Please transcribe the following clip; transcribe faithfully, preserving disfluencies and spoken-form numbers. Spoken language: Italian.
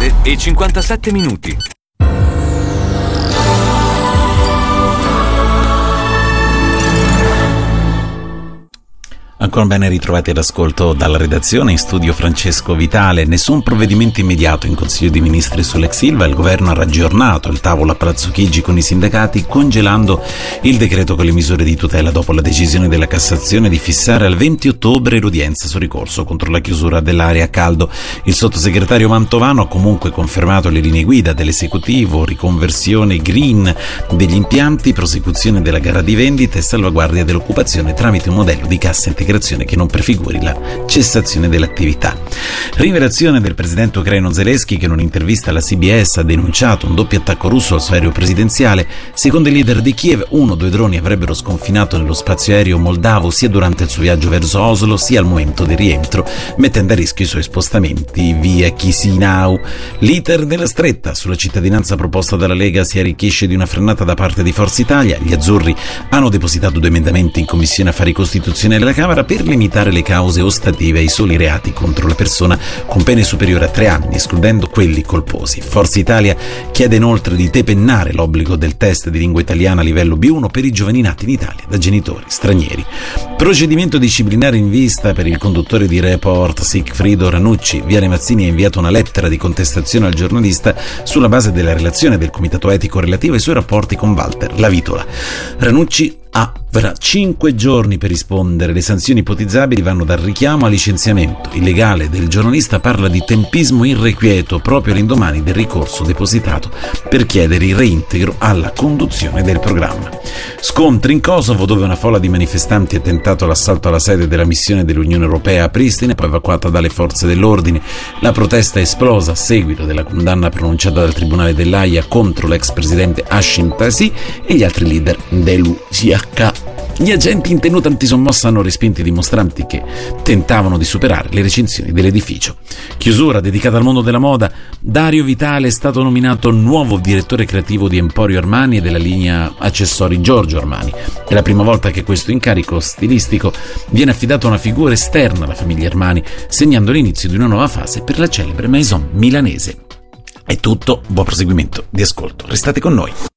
ore e cinquantasette minuti. Ancora ben ritrovati all'ascolto dalla redazione. In studio Francesco Vitale. Nessun provvedimento immediato in Consiglio dei Ministri sull'ex Ilva. Il governo ha raggiornato il tavolo a Palazzo Chigi con i sindacati, congelando il decreto con le misure di tutela dopo la decisione della Cassazione di fissare al venti ottobre l'udienza sul ricorso contro la chiusura dell'area a caldo. Il sottosegretario Mantovano ha comunque confermato le linee guida dell'esecutivo: riconversione green degli impianti, prosecuzione della gara di vendita e salvaguardia dell'occupazione tramite un modello di cassa integrazione che non prefiguri la cessazione dell'attività. Rivelazione del presidente ucraino Zelensky, che in un'intervista alla C B S ha denunciato un doppio attacco russo al suo aereo presidenziale. Secondo il leader di Kiev, uno o due droni avrebbero sconfinato nello spazio aereo moldavo sia durante il suo viaggio verso Oslo sia al momento del rientro, mettendo a rischio i suoi spostamenti via Chisinau. L'iter della stretta sulla cittadinanza proposta dalla Lega si arricchisce di una frenata da parte di Forza Italia. Gli azzurri hanno depositato due emendamenti in Commissione Affari Costituzionali della Camera per limitare le cause ostative ai soli reati contro la persona con pene superiori a tre anni, escludendo quelli colposi. Forza Italia chiede inoltre di depennare l'obbligo del test di lingua italiana a livello B uno per i giovani nati in Italia da genitori stranieri. Procedimento disciplinare in vista per il conduttore di Report Sigfrido Ranucci. Viale Mazzini ha inviato una lettera di contestazione al giornalista sulla base della relazione del comitato etico relativo ai suoi rapporti con Walter Lavitola. Ranucci avrà cinque giorni per rispondere. Le sanzioni ipotizzabili vanno dal richiamo al licenziamento. Il legale del giornalista parla di tempismo irrequieto proprio all'indomani del ricorso depositato per chiedere il reintegro alla conduzione del programma. Scontri in Kosovo, dove una folla di manifestanti ha tentato l'assalto alla sede della missione dell'Unione Europea a Pristina, poi evacuata dalle forze dell'ordine. La protesta è esplosa a seguito della condanna pronunciata dal Tribunale dell'Aia contro l'ex presidente Hashim Tasi e gli altri leader dell'U C H. Gli agenti in tenuta antisommossa hanno respinto i dimostranti che tentavano di superare le recinzioni dell'edificio. Chiusura dedicata al mondo della moda. Dario Vitale è stato nominato nuovo direttore creativo di Emporio Armani e della linea accessori Giorgio Armani. È la prima volta che questo incarico stilistico viene affidato a una figura esterna alla famiglia Armani, segnando l'inizio di una nuova fase per la celebre maison milanese. È tutto, buon proseguimento di ascolto. Restate con noi.